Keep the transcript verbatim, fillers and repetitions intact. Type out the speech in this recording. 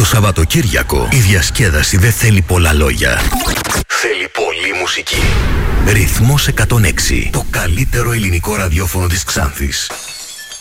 Σαββατοκύριακο η διασκέδαση δεν θέλει πολλά λόγια. Θέλει πολλή μουσική. Ρυθμός εκατόν έξι. Το καλύτερο ελληνικό ραδιόφωνο της Ξάνθης.